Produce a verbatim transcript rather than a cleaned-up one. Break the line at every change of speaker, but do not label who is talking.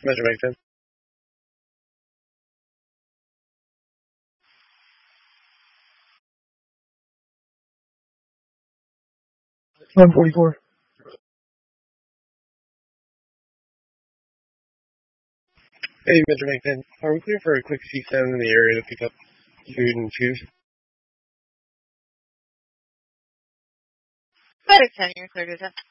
Measure Megton.
one forty-four.
Hey, Measure Megton. Are we clear for a quick C seven in the area to pick up food and shoes?
Better ten, you're clear to ten.